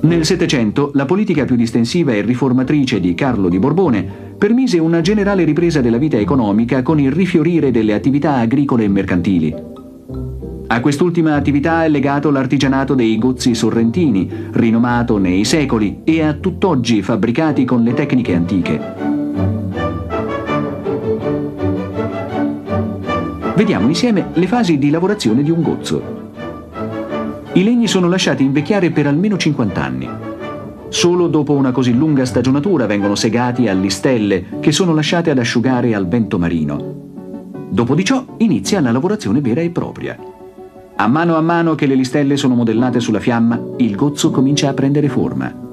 Nel Settecento la politica più distensiva e riformatrice di Carlo di Borbone permise una generale ripresa della vita economica con il rifiorire delle attività agricole e mercantili. A quest'ultima attività è legato l'artigianato dei gozzi sorrentini, rinomato nei secoli e a tutt'oggi fabbricati con le tecniche antiche. Vediamo insieme le fasi di lavorazione di un gozzo. I legni sono lasciati invecchiare per almeno 50 anni. Solo dopo una così lunga stagionatura vengono segati a listelle che sono lasciate ad asciugare al vento marino. Dopo di ciò inizia la lavorazione vera e propria. A mano che le listelle sono modellate sulla fiamma, il gozzo comincia a prendere forma.